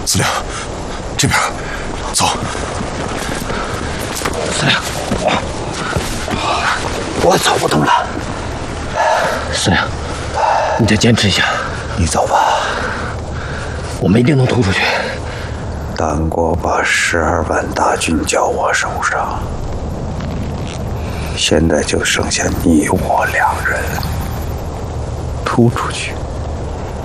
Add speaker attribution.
Speaker 1: 司令，这边，走。
Speaker 2: 司令，我走不动了。司令，你再坚持一下。
Speaker 3: 你走吧，
Speaker 2: 我们一定能突出去。
Speaker 3: 丹国把12万大军交我手上，现在就剩下你我2人，突出去。